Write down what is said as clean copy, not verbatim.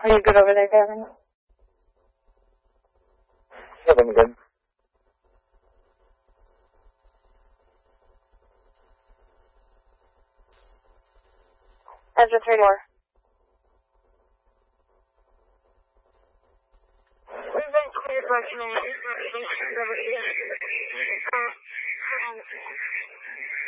Are you good over there, Kevin? Yep, I'm good. Ezra 3 more. We've been cleared for tonight.